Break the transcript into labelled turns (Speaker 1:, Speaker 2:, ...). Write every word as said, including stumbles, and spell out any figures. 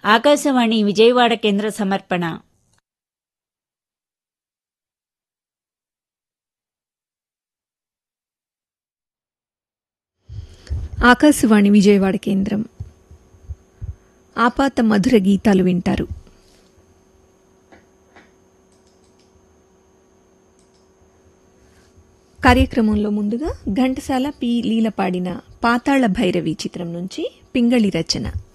Speaker 1: ఆకాశవాణి విజయవాడ కేంద్ర సమర్పణ.
Speaker 2: ఆకాశవాణి విజయవాడ కేంద్రం. ఆపాత మధుర గీతాలు వింటారు. కార్యక్రమంలో ముందుగా ఘంటసాల పి లీల పాడిన పాతాళ భైరవి చిత్రం నుంచి పింగళి రచన.